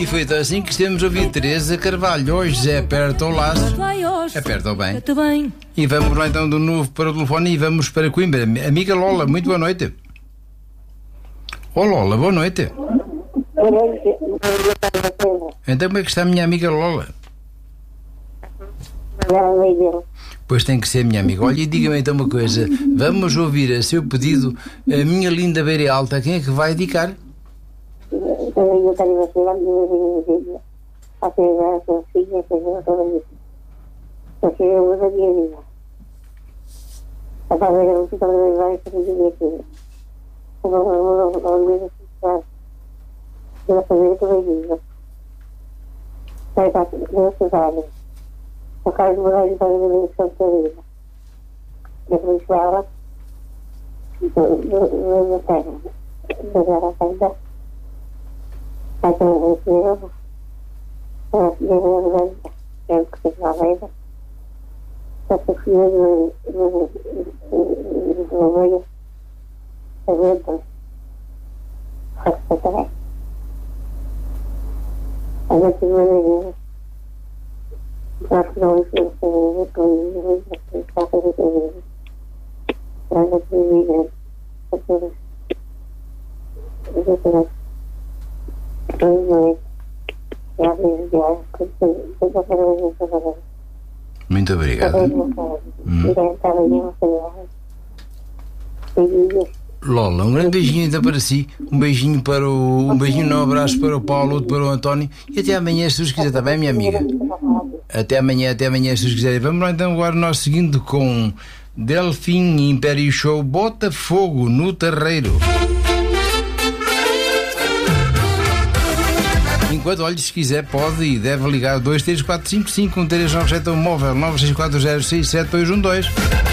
E foi então assim que estivemos a ouvir Teresa Carvalho. Hoje José aperta o laço. Aperta-o bem. E vamos lá então de novo para o telefone e vamos para Coimbra. Amiga Lola, muito boa noite. Oh Lola, boa noite. Então como é que está a minha amiga Lola? Pois tem que ser, minha amiga. Olha, e diga-me então uma coisa. Vamos ouvir a seu pedido a minha linda Beira Alta. Quem é que vai dedicar? Eu tenho uma filha, a sua filha, porque eu uso a minha vida. A palavra é muito vai para a minha filha. Eu vou fazer tudo isso. Vai para a cidade. O caso do Moreira para a dimensão da vida. Depois fala da terra. Da terra santa. Vai ter um dinheiro. É o que se fala ainda. Essa filha do governo. A vida. Respeitar. A gente vai ver. Acho que não existe com muito obrigado. Lola, um grande beijinho então para si, um beijinho um beijinho, um abraço para o Paulo, outro para o António e até amanhã se Deus quiser, está bem, minha amiga? Até amanhã se Deus quiser. Vamos lá então agora nós seguindo com Delfim Império Show, Botafogo no Terreiro. Enquanto, olha, se quiser pode e deve ligar 23455 1397 ao móvel 964067212.